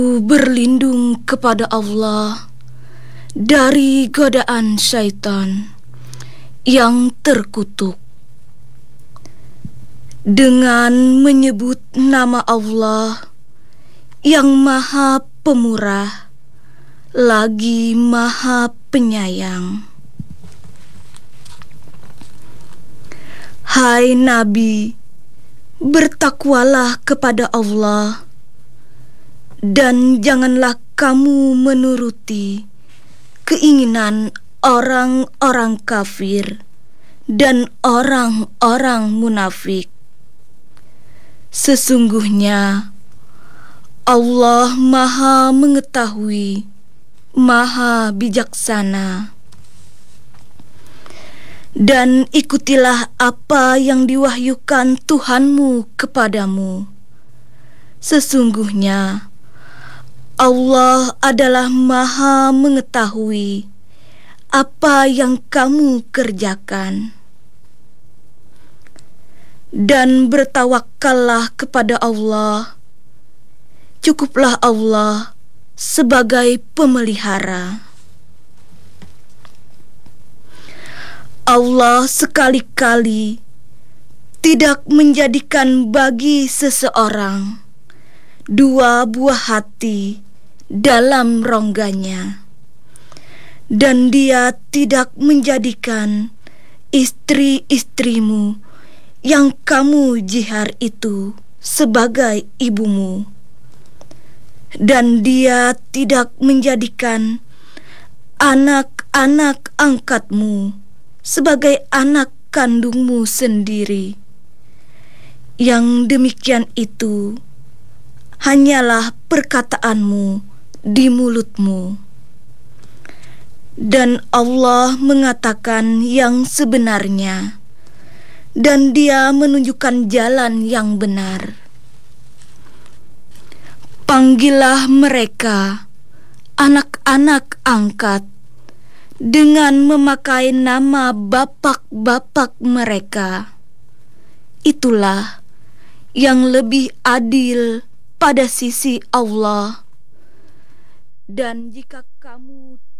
Berlindung kepada Allah dari godaan syaitan yang terkutuk dengan menyebut nama Allah yang Maha Pemurah lagi Maha Penyayang. Hai Nabi, bertakwalah kepada Allah dan janganlah kamu menuruti keinginan orang-orang kafir dan orang-orang munafik. Sesungguhnya Allah Maha Mengetahui, Maha Bijaksana. Dan ikutilah apa yang diwahyukan Tuhanmu kepadamu. Sesungguhnya Allah adalah Maha Mengetahui apa yang kamu kerjakan. Dan bertawakkallah kepada Allah. Cukuplah Allah sebagai pemelihara. Allah sekali-kali tidak menjadikan bagi seseorang dua buah hati dalam rongganya, dan Dia tidak menjadikan istri-istrimu yang kamu jihar itu sebagai ibumu, dan Dia tidak menjadikan anak-anak angkatmu sebagai anak kandungmu sendiri. Yang demikian itu hanyalah perkataanmu di mulutmu. Dan Allah mengatakan yang sebenarnya, dan Dia menunjukkan jalan yang benar. Panggillah mereka, anak-anak angkat, dengan memakai nama bapak-bapak mereka. Itulah yang lebih adil pada sisi Allah. Dan jika kamu